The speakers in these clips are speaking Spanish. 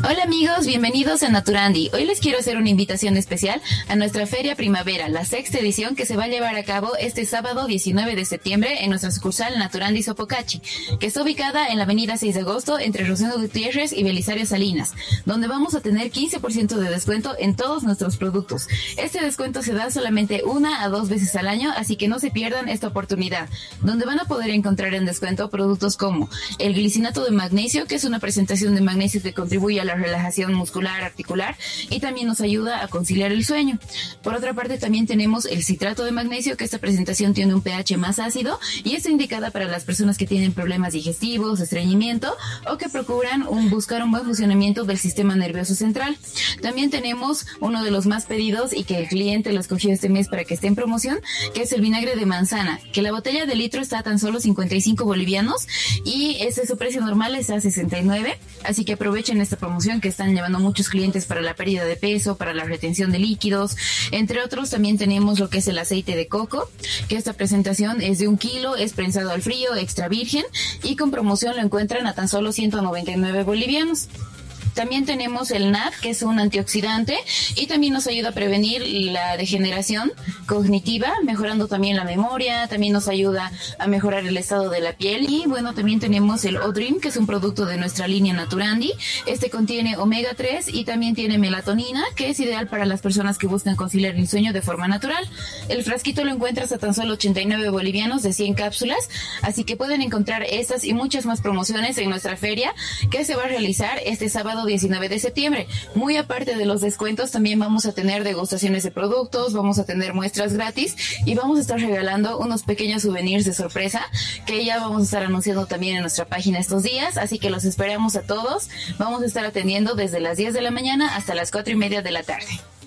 Hola amigos, bienvenidos a Naturandi. Hoy les quiero hacer una invitación especial a nuestra Feria Primavera, la sexta edición que se va a llevar a cabo este sábado 19 de septiembre en nuestra sucursal Naturandi Sopocachi, que está ubicada en la avenida 6 de agosto entre Rosendo Gutiérrez y Belisario Salinas, donde vamos a tener 15% de descuento en todos nuestros productos. Este descuento se da solamente 1 a 2 veces al año, así que no se pierdan esta oportunidad, donde van a poder encontrar en descuento productos como el glicinato de magnesio, que es una presentación de magnesio que contribuye a la relajación muscular articular y también nos ayuda a conciliar el sueño. Por otra parte, también tenemos el citrato de magnesio, que esta presentación tiene un pH más ácido y está indicada para las personas que tienen problemas digestivos, estreñimiento o que procuran buscar un buen funcionamiento del sistema nervioso central. También tenemos uno de los más pedidos y que el cliente lo escogió este mes para que esté en promoción, que es el vinagre de manzana, que la botella de litro está a tan solo 55 bolivianos y su precio normal es a 69, así que aprovechen esta promoción que están llevando muchos clientes para la pérdida de peso, para la retención de líquidos, entre otros. También tenemos lo que es el aceite de coco, que esta presentación es de 1 kilo, es prensado al frío, extra virgen y con promoción lo encuentran a tan solo 199 bolivianos. También tenemos el NAD, que es un antioxidante y también nos ayuda a prevenir la degeneración cognitiva, mejorando también la memoria, también nos ayuda a mejorar el estado de la piel. Y bueno, también tenemos el O-Dream, que es un producto de nuestra línea Naturandi. Este contiene omega 3 y también tiene melatonina, que es ideal para las personas que buscan conciliar el sueño de forma natural. El frasquito lo encuentras a tan solo 89 bolivianos de 100 cápsulas, así que pueden encontrar estas y muchas más promociones en nuestra feria que se va a realizar este sábado 19 de septiembre. Muy aparte de los descuentos, también vamos a tener degustaciones de productos, vamos a tener muestras gratis y vamos a estar regalando unos pequeños souvenirs de sorpresa que ya vamos a estar anunciando también en nuestra página estos días, así que los esperamos a todos. Vamos a estar atendiendo desde las 10 de la mañana hasta las 4:30 de la tarde.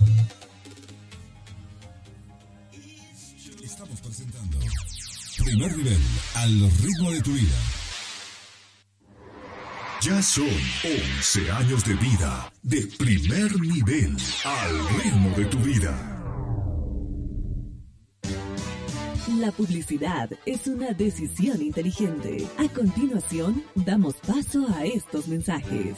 Estamos presentando Primer Nivel, al ritmo de tu vida. Ya son 11 años de vida de Primer Nivel, al ritmo de tu vida. La publicidad es una decisión inteligente. A continuación, damos paso a estos mensajes.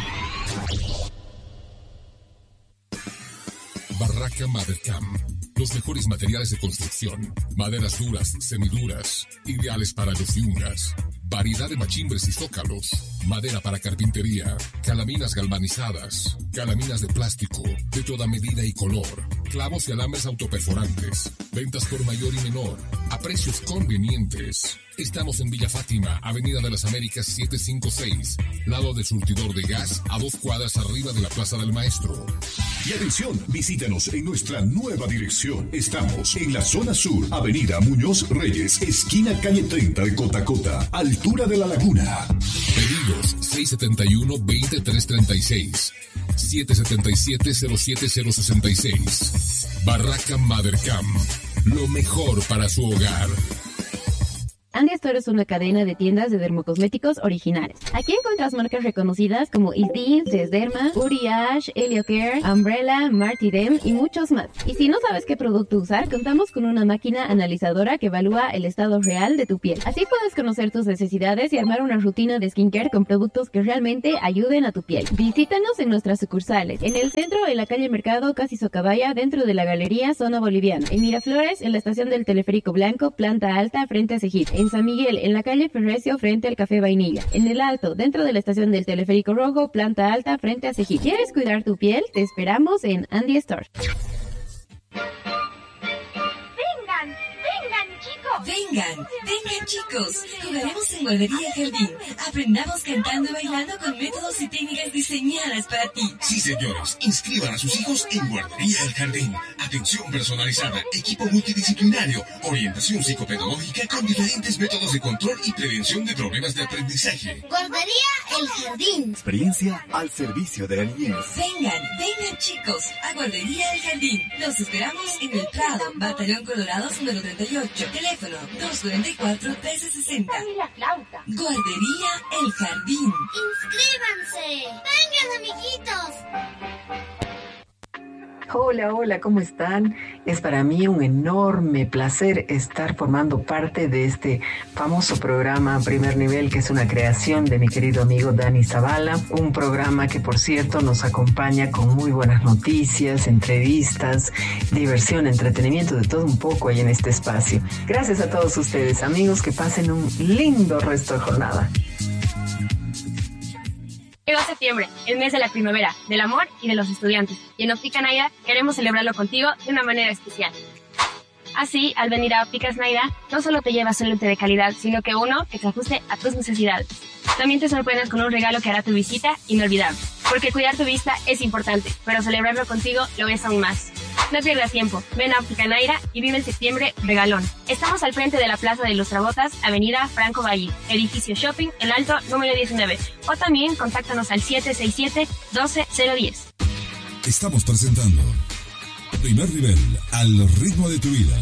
Barraca Madercam. Los mejores materiales de construcción. Maderas duras, semiduras, ideales para los yungas. Variedad de machimbres y zócalos. Madera para carpintería. Calaminas galvanizadas. Calaminas de plástico. De toda medida y color. Clavos y alambres autoperforantes. Ventas por mayor y menor. A precios convenientes. Estamos en Villa Fátima, Avenida de las Américas 756. Lado del surtidor de gas, a 2 cuadras arriba de la Plaza del Maestro. Y atención, visítanos en nuestra nueva dirección. Estamos en la zona sur, Avenida Muñoz Reyes, esquina calle 30 de Cotacota, altura de la Laguna. Pedidos 671-20336, 777-07066. Barraca Madercam, lo mejor para su hogar. Andy Store es una cadena de tiendas de dermocosméticos originales. Aquí encuentras marcas reconocidas como Isdin, Desderma, Uriage, Heliocare, Umbrella, Martidem y muchos más. Y si no sabes qué producto usar, contamos con una máquina analizadora que evalúa el estado real de tu piel. Así puedes conocer tus necesidades y armar una rutina de skincare con productos que realmente ayuden a tu piel. Visítanos en nuestras sucursales. En el centro, en la calle Mercado, casi Socabaya, dentro de la Galería Zona Boliviana. En Miraflores, en la estación del Teleférico Blanco, planta alta, frente a Cejit. En San Miguel, en la calle Ferrecio, frente al Café Vainilla. En el Alto, dentro de la estación del Teleférico Rojo, planta alta, frente a Cejit. ¿Quieres cuidar tu piel? Te esperamos en Andy Store. Vengan chicos, jugaremos en Guardería Jardín. Aprendamos cantando y bailando con métodos y técnicas diseñadas para ti. Sí, señores, inscriban a sus hijos en Guardería El Jardín. Atención personalizada, equipo multidisciplinario, orientación psicopedagógica con diferentes métodos de control y prevención de problemas de aprendizaje. Guardería El Jardín. Experiencia al servicio de la niñez. Vengan chicos, a Guardería El Jardín. Los esperamos en El Prado, Batallón Colorados número 38. Teléfono 244-1360. Guardería El Jardín. ¡Inscríbanse! ¡Vengan, amiguitos! Hola, ¿cómo están? Es para mí un enorme placer estar formando parte de este famoso programa Primer Nivel, que es una creación de mi querido amigo Dani Zavala, un programa que, por cierto, nos acompaña con muy buenas noticias, entrevistas, diversión, entretenimiento, de todo un poco ahí en este espacio. Gracias a todos ustedes, amigos, que pasen un lindo resto de jornada. Llegó septiembre, el mes de la primavera, del amor y de los estudiantes. Y en Óptica Naida queremos celebrarlo contigo de una manera especial. Así, al venir a Ópticas Naida, no solo te llevas un lente de calidad, sino que uno que se ajuste a tus necesidades. También te sorprendes con un regalo que hará tu visita inolvidable. Porque cuidar tu vista es importante, pero celebrarlo contigo lo es aún más. No pierdas tiempo, ven a Óptica Naida y vive el septiembre regalón. Estamos al frente de la Plaza de Ilustrabotas, Avenida Franco Valle, edificio Shopping, El Alto, número 19. O también contáctanos al 767-12010. Estamos presentando Primer Nivel, al ritmo de tu vida.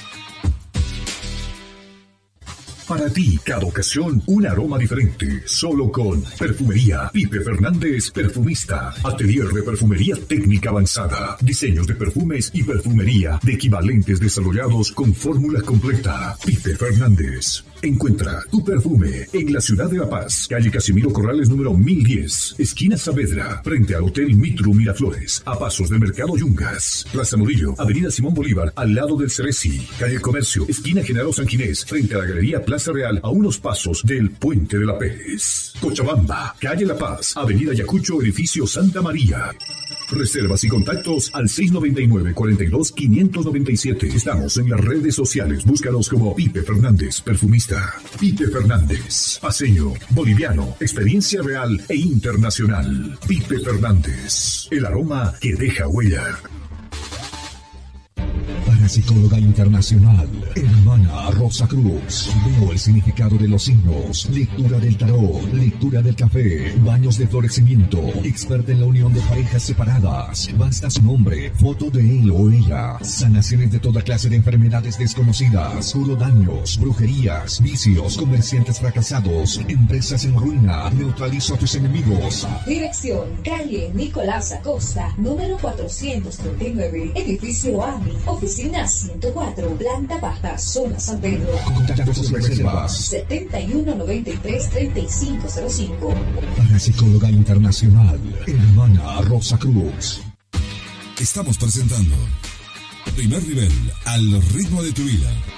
Para ti, cada ocasión, un aroma diferente. Solo con Perfumería Pipe Fernández, perfumista. Atelier de perfumería técnica avanzada. Diseños de perfumes y perfumería de equivalentes desarrollados con fórmula completa. Pipe Fernández. Encuentra tu perfume en la ciudad de La Paz, calle Casimiro Corrales número 1010, esquina Saavedra, frente al Hotel Mitru Miraflores, a pasos del Mercado Yungas. Plaza Murillo, avenida Simón Bolívar, al lado del Ceresi, calle Comercio, esquina General Sanginés, frente a la Galería Plaza Real, a unos pasos del Puente de la Pérez. Cochabamba, calle La Paz, avenida Yacucho, edificio Santa María. Reservas y contactos al 699-42-597. Estamos en las redes sociales. Búscanos como Pipe Fernández, perfumista. Pipe Fernández, paseño, boliviano, experiencia real e internacional. Pipe Fernández, el aroma que deja huella. Psicóloga internacional, hermana Rosa Cruz. Veo el significado de los signos, lectura del tarot, lectura del café, baños de florecimiento, experta en la unión de parejas separadas. Basta su nombre, foto de él o ella. Sanaciones de toda clase de enfermedades desconocidas, curo daños, brujerías, vicios, comerciantes fracasados, empresas en ruina. Neutralizo a tus enemigos. Dirección, calle Nicolás Acosta, número 439, edificio AMI, oficina 104, planta baja, zona San Pedro. Contactos y reservas 7193-3505. Psicóloga internacional, hermana Rosa Cruz. Estamos presentando Primer Nivel, al ritmo de tu vida.